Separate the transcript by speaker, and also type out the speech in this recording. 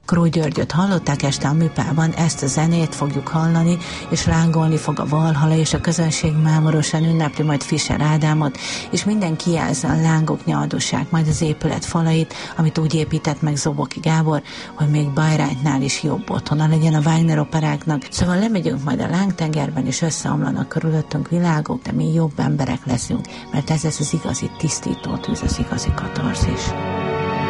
Speaker 1: Kró Györgyöt hallották, este a Műpában ezt a zenét fogjuk hallani, és lángolni fog a Valhalla, és a közönség mámorosan ünnepli majd Fischer Ádámot, és mindenki jelzi a lángok nyaldossák majd az épület falait, amit úgy épített meg Zoboki Gábor, hogy még Bayreuth-nál is jobb otthona legyen a Wagner operáknak. Szóval lemegyünk majd a lángtengerben, és összeomlanak körülöttünk világok, de mi jobb emberek leszünk, mert ez az igazi tisztító tűz, az igazi katarzis.